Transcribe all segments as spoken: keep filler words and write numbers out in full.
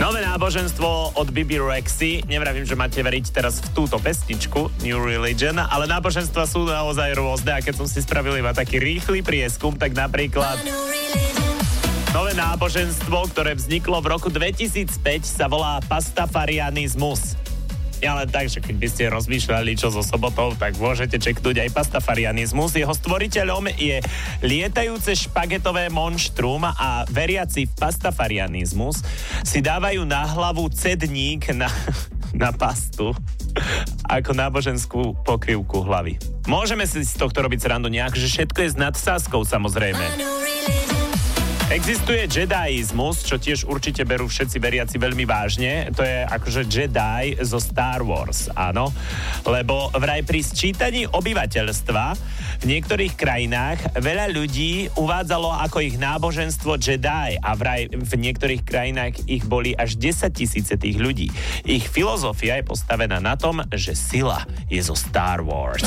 Nové náboženstvo od Bibi Rexy. Nevravím, že máte veriť teraz v túto pesničku New Religion, ale náboženstva sú naozaj rôzne a keď som si spravil iba taký rýchly prieskum, tak napríklad nové náboženstvo, ktoré vzniklo v roku dvetisícpäť, sa volá pastafarianizmus. Ja len tak, že keď by ste rozmýšľali, čo so sobotou, tak môžete čeknúť aj pastafarianizmus. Jeho stvoriteľom je lietajúce špagetové monštrum a veriaci v pastafarianizmus si dávajú na hlavu cedník na, na pastu ako náboženskú pokrývku hlavy. Môžeme si z tohto robiť srandu nejak, že všetko je s nadsázkou, samozrejme. Existuje jedaizmus, čo tiež určite berú všetci veriaci veľmi vážne. To je akože Jedi zo Star Wars, áno. Lebo vraj pri sčítaní obyvateľstva v niektorých krajinách veľa ľudí uvádzalo ako ich náboženstvo Jedi a vraj v niektorých krajinách ich boli až desaťtisíce tých ľudí. Ich filozofia je postavená na tom, že sila je zo Star Wars.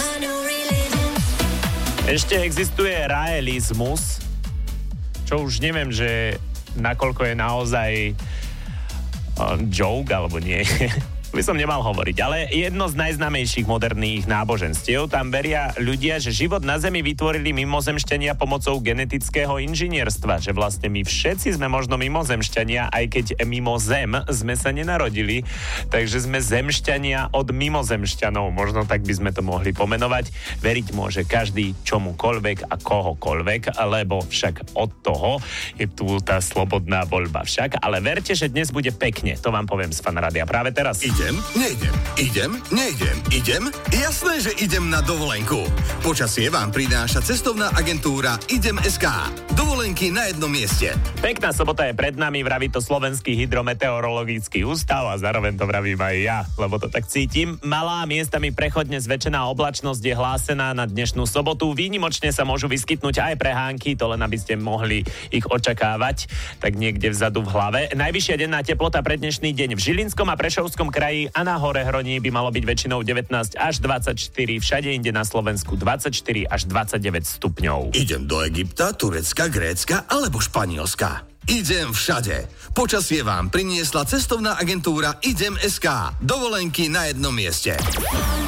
Ešte existuje raelizmus, čo už neviem, že nakoľko je naozaj uh, joke, alebo nie. By som nemal hovoriť, ale jedno z najznámejších moderných náboženstiev. Tam veria ľudia, že život na Zemi vytvorili mimozemšťania pomocou genetického inžinierstva, že vlastne my všetci sme možno mimozemšťania, aj keď mimo Zem sme sa nenarodili, takže sme zemšťania od mimozemšťanov, možno tak by sme to mohli pomenovať. Veriť môže každý čomukoľvek a kohokoľvek, lebo však od toho je tu tá slobodná voľba však, ale verte, že dnes bude pekne, to vám poviem z Fanrádia práve teraz. Idem, nejdem, idem, nejdem, idem, jasné, že idem na dovolenku. Počasie vám prináša cestovná agentúra idem bodka es ká. Dovolenky na jednom mieste. Pekná sobota je pred nami, vraví to Slovenský hydrometeorologický ústav a zároveň to vravím aj ja, lebo to tak cítim. Malá miestami prechodne zväčšená oblačnosť je hlásená na dnešnú sobotu. Výnimočne sa môžu vyskytnúť aj prehánky, to len aby ste mohli ich očakávať, tak niekde vzadu v hlave. Najvyššia denná teplota pre dnešný deň v Žilinskom a Prešovskom kraji a na Hore Hroní by malo byť väčšinou devätnásť až dvadsaťštyri, všade inde na Slovensku dvadsaťštyri až dvadsaťdeväť stupňov. Idem do Egypta, Turecka, Grécka alebo Španielska. Idem všade. Počasie vám priniesla cestovná agentúra idem bodka es ká. Dovolenky na jednom mieste.